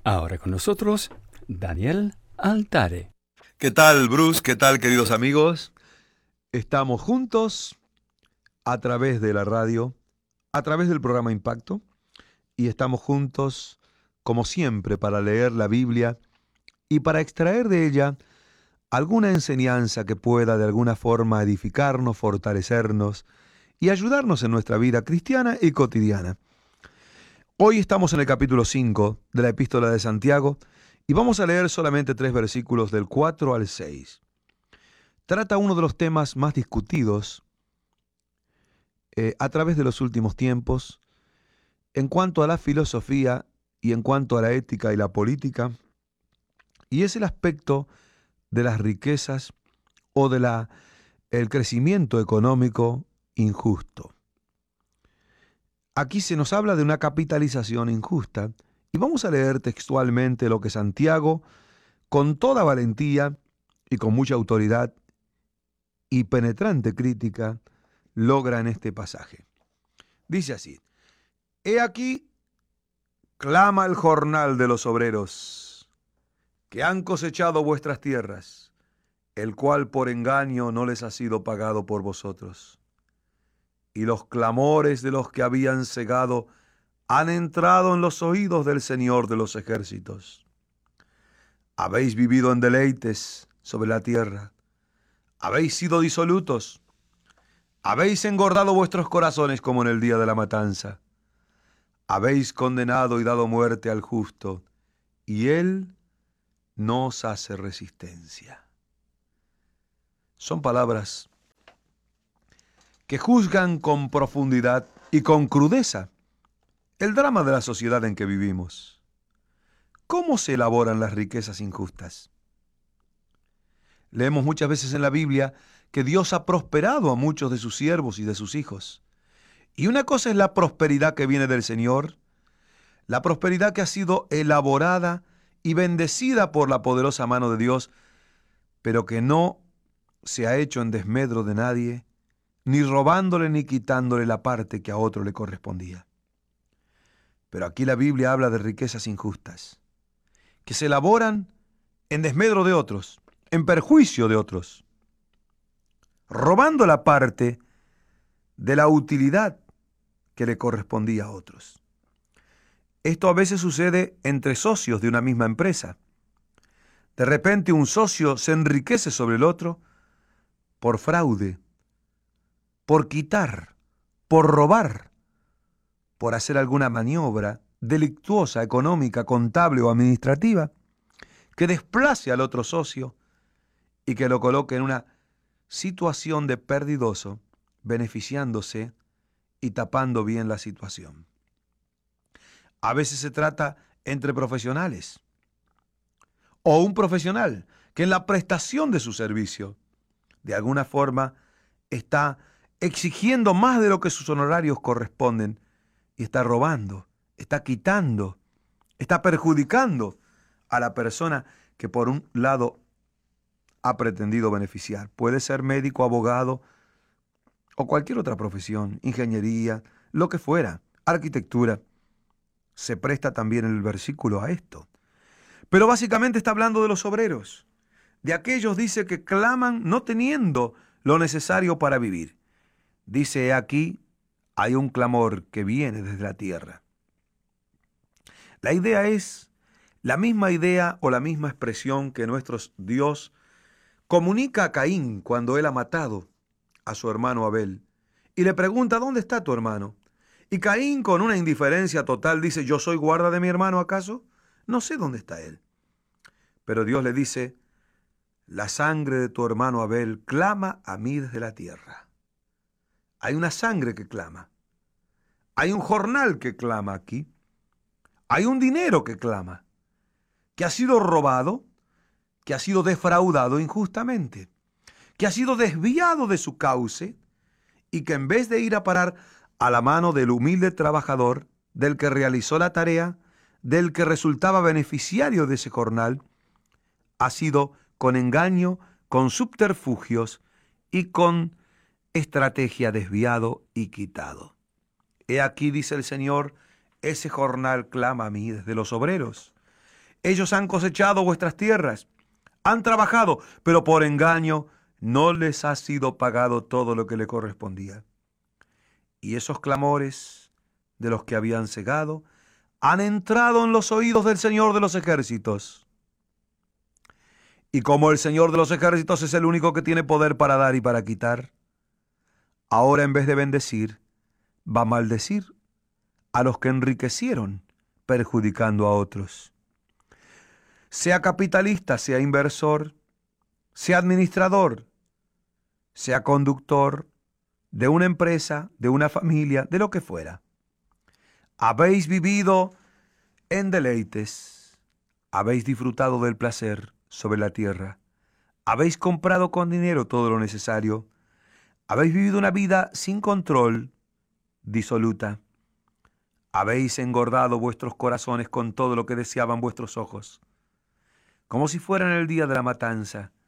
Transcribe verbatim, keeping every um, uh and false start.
Ahora con nosotros, Daniel Altare. ¿Qué tal, Bruce? ¿Qué tal, queridos amigos? Estamos juntos a través de la radio, a través del programa Impacto, y estamos juntos, como siempre, para leer la Biblia y para extraer de ella alguna enseñanza que pueda de alguna forma edificarnos, fortalecernos y ayudarnos en nuestra vida cristiana y cotidiana. Hoy estamos en el capítulo cinco de la Epístola de Santiago y vamos a leer solamente tres versículos del cuatro al seis. Trata uno de los temas más discutidos eh, a través de los últimos tiempos en cuanto a la filosofía y en cuanto a la ética y la política, y es el aspecto de las riquezas o de la, el crecimiento económico injusto. Aquí se nos habla de una capitalización injusta y vamos a leer textualmente lo que Santiago, con toda valentía y con mucha autoridad y penetrante crítica, logra en este pasaje. Dice así: He aquí, clama el jornal de los obreros, que han cosechado vuestras tierras, el cual por engaño no les ha sido pagado por vosotros. Y los clamores de los que habían cegado han entrado en los oídos del Señor de los ejércitos. Habéis vivido en deleites sobre la tierra, habéis sido disolutos, habéis engordado vuestros corazones como en el día de la matanza. Habéis condenado y dado muerte al justo, y él no os hace resistencia. Son palabras que juzgan con profundidad y con crudeza el drama de la sociedad en que vivimos. ¿Cómo se elaboran las riquezas injustas? Leemos muchas veces en la Biblia que Dios ha prosperado a muchos de sus siervos y de sus hijos. Y una cosa es la prosperidad que viene del Señor, la prosperidad que ha sido elaborada y bendecida por la poderosa mano de Dios, pero que no se ha hecho en desmedro de nadie, ni robándole ni quitándole la parte que a otro le correspondía. Pero aquí la Biblia habla de riquezas injustas, que se elaboran en desmedro de otros, en perjuicio de otros, robando la parte de la utilidad que le correspondía a otros. Esto a veces sucede entre socios de una misma empresa. De repente un socio se enriquece sobre el otro por fraude, por quitar, por robar, por hacer alguna maniobra delictuosa, económica, contable o administrativa, que desplace al otro socio y que lo coloque en una situación de perdidoso, beneficiándose y tapando bien la situación. A veces se trata entre profesionales, o un profesional que en la prestación de su servicio, de alguna forma, está exigiendo más de lo que sus honorarios corresponden y está robando, está quitando, está perjudicando a la persona que por un lado ha pretendido beneficiar. Puede ser médico, abogado o cualquier otra profesión, ingeniería, lo que fuera, arquitectura. Se presta también el versículo a esto. Pero básicamente está hablando de los obreros, de aquellos, dice, que claman no teniendo lo necesario para vivir. Dice aquí, hay un clamor que viene desde la tierra. La idea es la misma idea o la misma expresión que nuestro Dios comunica a Caín cuando él ha matado a su hermano Abel y le pregunta: ¿dónde está tu hermano? Y Caín, con una indiferencia total, dice: ¿yo soy guarda de mi hermano acaso? No sé dónde está él. Pero Dios le dice: la sangre de tu hermano Abel clama a mí desde la tierra. Hay una sangre que clama. Hay un jornal que clama aquí. Hay un dinero que clama, que ha sido robado, que ha sido defraudado injustamente, que ha sido desviado de su cauce y que en vez de ir a parar a la mano del humilde trabajador, del que realizó la tarea, del que resultaba beneficiario de ese jornal, ha sido con engaño, con subterfugios y con estrategia desviado y quitado. He aquí, dice el Señor, ese jornal clama a mí desde los obreros. Ellos han cosechado vuestras tierras, han trabajado, pero por engaño no les ha sido pagado todo lo que le correspondía. Y esos clamores de los que habían cegado han entrado en los oídos del Señor de los ejércitos. Y como el Señor de los ejércitos es el único que tiene poder para dar y para quitar, ahora en vez de bendecir, va a maldecir a los que enriquecieron, perjudicando a otros. Sea capitalista, sea inversor, sea administrador, sea conductor de una empresa, de una familia, de lo que fuera. Habéis vivido en deleites, habéis disfrutado del placer sobre la tierra, habéis comprado con dinero todo lo necesario, habéis vivido una vida sin control, disoluta, habéis engordado vuestros corazones con todo lo que deseaban vuestros ojos, como si fuera en el día de la matanza,